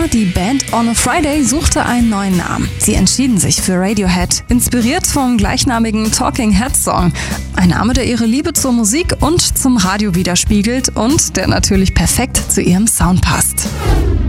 aber die Band On a Friday suchte einen neuen Namen. Sie entschieden sich für Radiohead, inspiriert vom gleichnamigen Talking Heads Song. Ein Name, der ihre Liebe zur Musik und zum Radio widerspiegelt und der natürlich perfekt zu ihrem Sound passt.